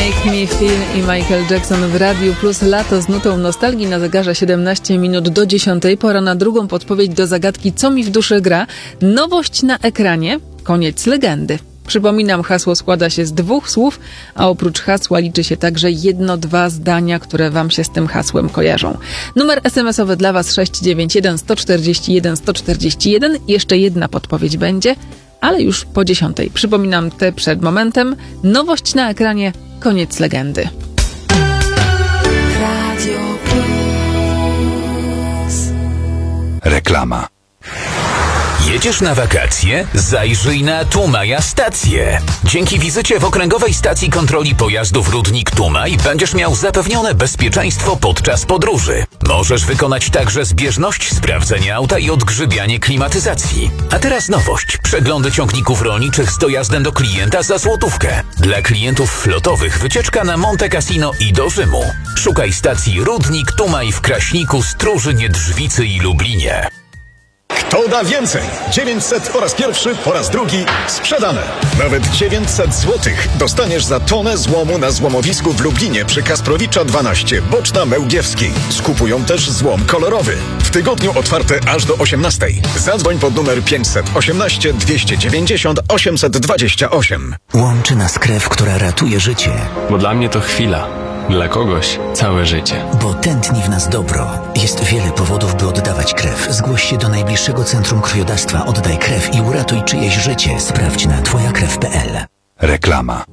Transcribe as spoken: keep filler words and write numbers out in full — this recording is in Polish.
Make Me Feel i Michael Jackson w Radiu Plus. Lato z nutą nostalgii na zegarze siedemnaście minut do dziesiątej. Pora na drugą podpowiedź do zagadki Co mi w duszy gra? Nowość na ekranie. Koniec legendy. Przypominam, hasło składa się z dwóch słów, a oprócz hasła liczy się także jedno, dwa zdania, które wam się z tym hasłem kojarzą. Numer es em esowy dla was sześć dziewięć jeden, sto czterdzieści jeden, sto czterdzieści jeden. Jeszcze jedna podpowiedź będzie, ale już po dziesiątej. Przypominam tę przed momentem. Nowość na ekranie. Koniec legendy. Radio Plus. Reklama. Jedziesz na wakacje? Zajrzyj na Tumaja Stację. Dzięki wizycie w Okręgowej Stacji Kontroli Pojazdów Rudnik Tumaj będziesz miał zapewnione bezpieczeństwo podczas podróży. Możesz wykonać także zbieżność sprawdzenia auta i odgrzybianie klimatyzacji. A teraz nowość. Przeglądy ciągników rolniczych z dojazdem do klienta za złotówkę. Dla klientów flotowych wycieczka na Monte Cassino i do Rzymu. Szukaj stacji Rudnik Tumaj w Kraśniku, Struszynie, Drzwicy i Lublinie. Kto da więcej? dziewięćset po raz pierwszy, po raz drugi sprzedane. Nawet dziewięćset złotych dostaniesz za tonę złomu na złomowisku w Lublinie przy Kasprowicza dwanaście, Boczna Mełgiewskiej. Skupują też złom kolorowy. W tygodniu otwarte aż do osiemnastej. Zadzwoń pod numer pięćset osiemnaście, dwieście dziewięćdziesiąt, osiemset dwadzieścia osiem. Łączy nas krew, która ratuje życie. Bo dla mnie to chwila. Dla kogoś całe życie. Bo tętni w nas dobro. Jest wiele powodów, by oddawać krew. Zgłoś się do najbliższego centrum krwiodawstwa. Oddaj krew i uratuj czyjeś życie. Sprawdź na twoja krew kropka pe el. Reklama.